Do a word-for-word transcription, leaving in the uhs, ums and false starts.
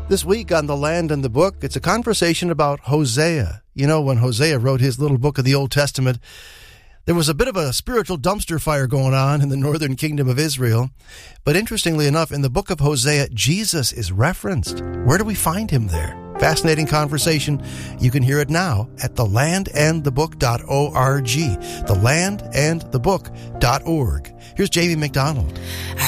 This week on The Land and the Book, it's a conversation about Hosea. You know, when Hosea wrote his little book of the Old Testament, there was a bit of a spiritual dumpster fire going on in the northern kingdom of Israel. But interestingly enough, in the book of Hosea, Jesus is referenced. Where do we find him there? Fascinating conversation. You can hear it now at the land and the book dot org. the land and the book dot org. Here's Jamie McDonald.